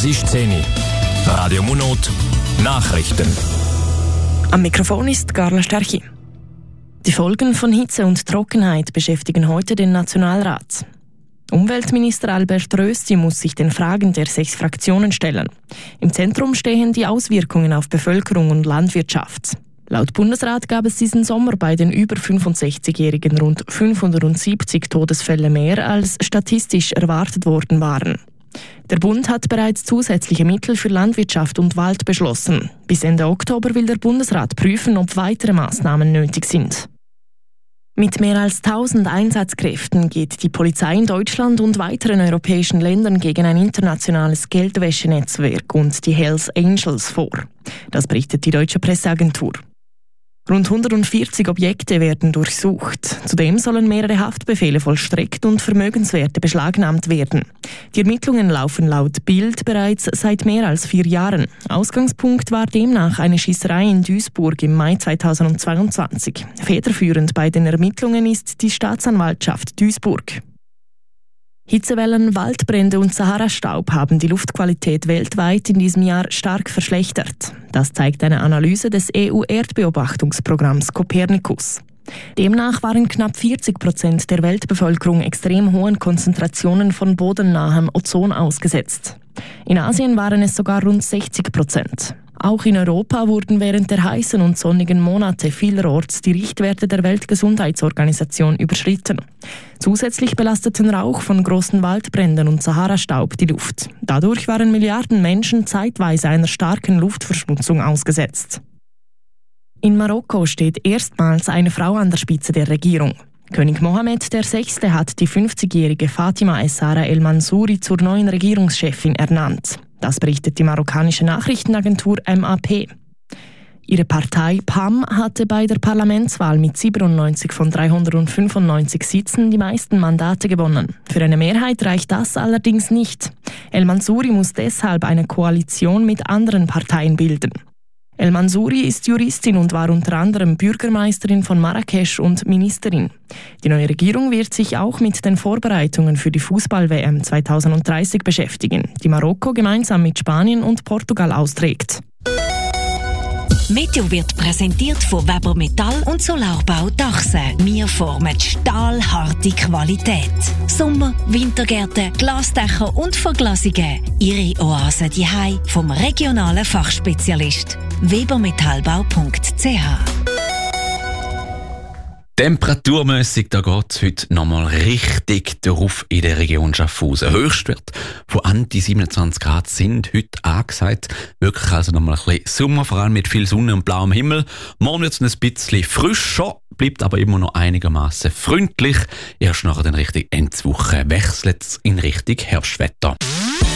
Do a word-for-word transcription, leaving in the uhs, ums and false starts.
Es ist zehn Uhr. Radio Munot, Nachrichten. Am Mikrofon ist Carla Sterchi. Die Folgen von Hitze und Trockenheit beschäftigen heute den Nationalrat. Umweltminister Albert Rösti muss sich den Fragen der sechs Fraktionen stellen. Im Zentrum stehen die Auswirkungen auf Bevölkerung und Landwirtschaft. Laut Bundesrat gab es diesen Sommer bei den über fünfundsechzigjährigen rund fünfhundertsiebzig Todesfälle mehr, als statistisch erwartet worden waren. Der Bund hat bereits zusätzliche Mittel für Landwirtschaft und Wald beschlossen. Bis Ende Oktober will der Bundesrat prüfen, ob weitere Maßnahmen nötig sind. Mit mehr als tausend Einsatzkräften geht die Polizei in Deutschland und weiteren europäischen Ländern gegen ein internationales Geldwäschenetzwerk und die Hells Angels vor. Das berichtet die deutsche Presseagentur. Rund hundertvierzig Objekte werden durchsucht. Zudem sollen mehrere Haftbefehle vollstreckt und Vermögenswerte beschlagnahmt werden. Die Ermittlungen laufen laut Bild bereits seit mehr als vier Jahren. Ausgangspunkt war demnach eine Schießerei in Duisburg im Mai zweitausendzweiundzwanzig. Federführend bei den Ermittlungen ist die Staatsanwaltschaft Duisburg. Hitzewellen, Waldbrände und Sahara-Staub haben die Luftqualität weltweit in diesem Jahr stark verschlechtert. Das zeigt eine Analyse des E U-Erdbeobachtungsprogramms Copernicus. Demnach waren knapp vierzig Prozent der Weltbevölkerung extrem hohen Konzentrationen von bodennahem Ozon ausgesetzt. In Asien waren es sogar rund sechzig Prozent. Auch in Europa wurden während der heißen und sonnigen Monate vielerorts die Richtwerte der Weltgesundheitsorganisation überschritten. Zusätzlich belasteten Rauch von großen Waldbränden und Sahara-Staub die Luft. Dadurch waren Milliarden Menschen zeitweise einer starken Luftverschmutzung ausgesetzt. In Marokko steht erstmals eine Frau an der Spitze der Regierung. König Mohammed der Sechste hat die fünfzigjährige Fatima Essaara El Mansouri zur neuen Regierungschefin ernannt. Das berichtet die marokkanische Nachrichtenagentur M A P. Ihre Partei P A M hatte bei der Parlamentswahl mit siebenundneunzig von dreihundertfünfundneunzig Sitzen die meisten Mandate gewonnen. Für eine Mehrheit reicht das allerdings nicht. El Mansouri muss deshalb eine Koalition mit anderen Parteien bilden. El Mansouri ist Juristin und war unter anderem Bürgermeisterin von Marrakesch und Ministerin. Die neue Regierung wird sich auch mit den Vorbereitungen für die Fußball-W M zweitausenddreißig beschäftigen, die Marokko gemeinsam mit Spanien und Portugal austrägt. Meteo wird präsentiert von Weber Metall und Solarbau Dachse. Wir formen stahlharte Qualität. Sommer-, Wintergärten, Glasdächer und Verglasungen. Ihre Oase daheim vom regionalen Fachspezialist. webermetallbau punkt c h. Temperaturmässig, da geht es heute nochmal richtig drauf in der Region Schaffhausen. Höchstwert von an die siebenundzwanzig Grad sind heute angesagt. Wirklich also nochmal ein bisschen Sommer, vor allem mit viel Sonne und blauem Himmel. Morgen wird es ein bisschen frischer, bleibt aber immer noch einigermaßen freundlich. Erst nachher dann Richtung Endswoche wechselt es in Richtung Herbstwetter.